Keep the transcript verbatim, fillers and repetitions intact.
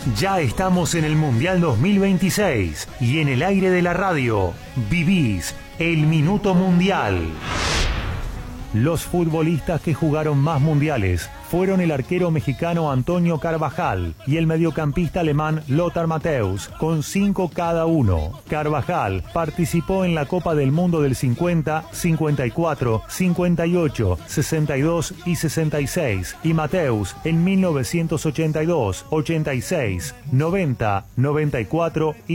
Ya estamos en el Mundial dos mil veintiséis y en el aire de la radio vivís el Minuto Mundial. Los futbolistas que jugaron más mundiales fueron el arquero mexicano Antonio Carvajal y el mediocampista alemán Lothar Matthäus, con cinco cada uno. Carvajal participó en la Copa del Mundo del cincuenta, cincuenta y cuatro, cincuenta y ocho, sesenta y dos y sesenta y seis, y Matthäus en mil novecientos ochenta y dos, ochenta y seis, noventa, noventa y cuatro y